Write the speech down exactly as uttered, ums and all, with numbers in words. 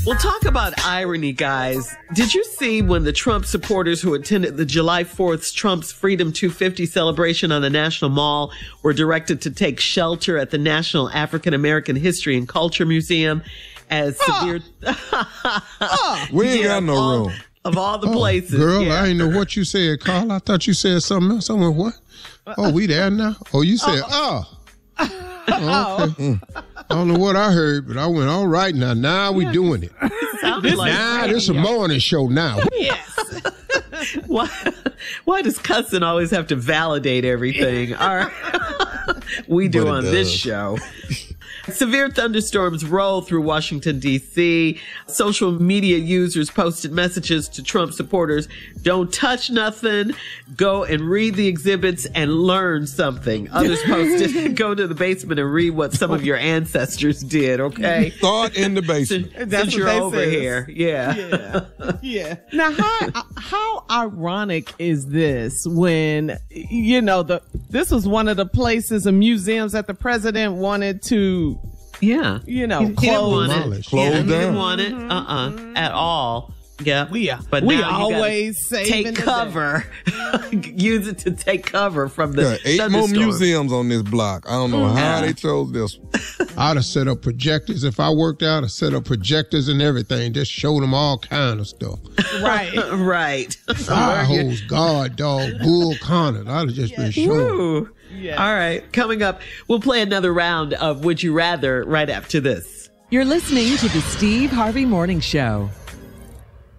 Well, talk about irony, guys. Did you see when the Trump supporters who attended the July fourth Trump's Freedom two fifty celebration on the National Mall were directed to take shelter at the National African American History and Culture Museum as severe... Uh, we ain't yeah, got no all, room. Of all the oh, places. Girl, yeah. I didn't know what you said, Carl. I thought you said something else. I went, what? Oh, we there now? Oh, you said, oh. Oh, okay. Mm. I don't know what I heard, but I went, all right, now, now we doing it. Sounded like now this is a morning show now. Yes. why, why does cussing always have to validate everything? All right. We do on does. This show. Severe thunderstorms roll through Washington, D C Social media users posted messages to Trump supporters. Don't touch nothing. Go and read the exhibits and learn something. Others posted, go to the basement and read what some of your ancestors did, okay? Start in the basement. Since, That's since you're what they over says. here. Yeah. Yeah. Yeah. Now, how, how ironic is this when, you know, the this was one of the places and museums that the president wanted to, Yeah. you know, he, he didn't close. want it. Close yeah, down. He didn't want it uh-uh, at all. Yeah. We are, but we now you always take cover. Use it to take cover from the Yeah, eight more thunderstorm. museums on this block. I don't know how Yeah. they chose this one. I'd have set up projectors. If I worked out, I'd set up projectors and everything. Just show them all kind of stuff. Right. Right. Fire hose, guard dog, bull Connor. I'd have just been showing. Woo. Yes. All right. Coming up, we'll play another round of Would You Rather right after this. You're listening to the Steve Harvey Morning Show.